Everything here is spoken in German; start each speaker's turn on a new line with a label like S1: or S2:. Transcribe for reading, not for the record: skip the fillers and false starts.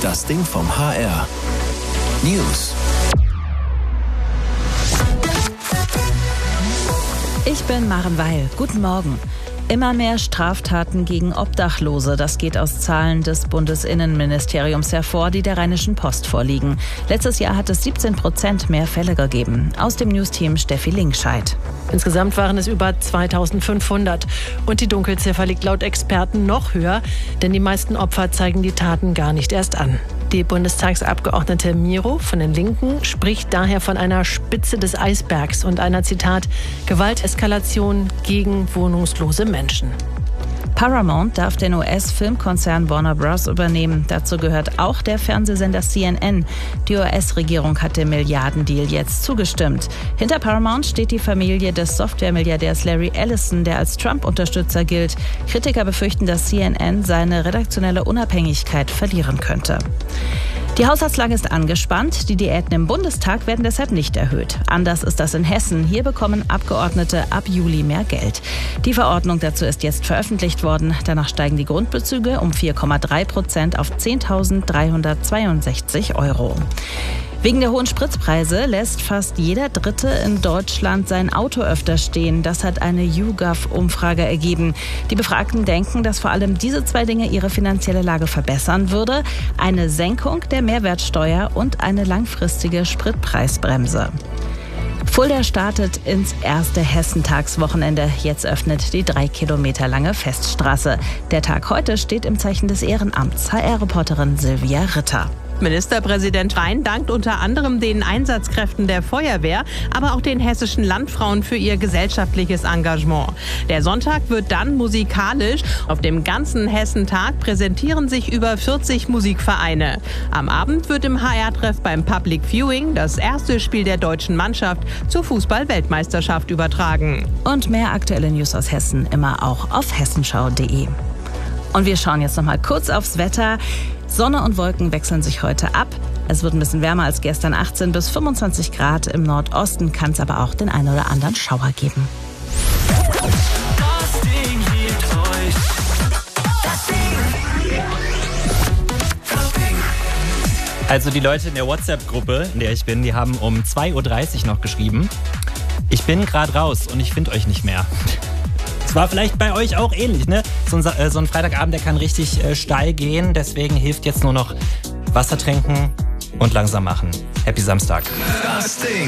S1: Das Ding vom HR. News.
S2: Ich bin Maren Weil. Guten Morgen. Immer mehr Straftaten gegen Obdachlose. Das geht aus Zahlen des Bundesinnenministeriums hervor, die der Rheinischen Post vorliegen. Letztes Jahr hat es 17% mehr Fälle gegeben. Aus dem Newsteam Steffi Linkscheid.
S3: Insgesamt waren es über 2500. Und die Dunkelziffer liegt laut Experten noch höher, denn die meisten Opfer zeigen die Taten gar nicht erst an. Die Bundestagsabgeordnete Miro von den Linken spricht daher von einer Spitze des Eisbergs und einer, Zitat, Gewalteskalation gegen wohnungslose Menschen.
S2: Paramount darf den US-Filmkonzern Warner Bros. Übernehmen. Dazu gehört auch der Fernsehsender CNN. Die US-Regierung hat dem Milliardendeal jetzt zugestimmt. Hinter Paramount steht die Familie des Software-Milliardärs Larry Ellison, der als Trump-Unterstützer gilt. Kritiker befürchten, dass CNN seine redaktionelle Unabhängigkeit verlieren könnte. Die Haushaltslage ist angespannt. Die Diäten im Bundestag werden deshalb nicht erhöht. Anders ist das in Hessen. Hier bekommen Abgeordnete ab Juli mehr Geld. Die Verordnung dazu ist jetzt veröffentlicht worden. Danach steigen die Grundbezüge um 4,3% auf 10.362 €. Wegen der hohen Spritpreise lässt fast jeder Dritte in Deutschland sein Auto öfter stehen. Das hat eine YouGov-Umfrage ergeben. Die Befragten denken, dass vor allem diese zwei Dinge ihre finanzielle Lage verbessern würde. Eine Senkung der Mehrwertsteuer und eine langfristige Spritpreisbremse. Fulda startet ins erste Hessentagswochenende. Jetzt öffnet die 3 Kilometer lange Feststraße. Der Tag heute steht im Zeichen des Ehrenamts. HR-Reporterin Silvia Ritter.
S4: Ministerpräsident Rhein dankt unter anderem den Einsatzkräften der Feuerwehr, aber auch den hessischen Landfrauen für ihr gesellschaftliches Engagement. Der Sonntag wird dann musikalisch. Auf dem ganzen Hessentag präsentieren sich über 40 Musikvereine. Am Abend wird im HR-Treff beim Public Viewing das erste Spiel der deutschen Mannschaft zur Fußball-Weltmeisterschaft übertragen.
S2: Und mehr aktuelle News aus Hessen immer auch auf hessenschau.de. Und wir schauen jetzt noch mal kurz aufs Wetter. Sonne und Wolken wechseln sich heute ab. Es wird ein bisschen wärmer als gestern, 18 bis 25 Grad. Im Nordosten kann es aber auch den einen oder anderen Schauer geben.
S1: Das Ding liebt euch. Das Ding.
S5: Also die Leute in der WhatsApp-Gruppe, in der ich bin, die haben um 2.30 Uhr noch geschrieben: Ich bin gerade raus und ich finde euch nicht mehr. Es war vielleicht bei euch auch ähnlich, ne? So ein Freitagabend, der kann richtig steil gehen. Deswegen hilft jetzt nur noch Wasser trinken und langsam machen. Happy Samstag.
S1: Das Ding.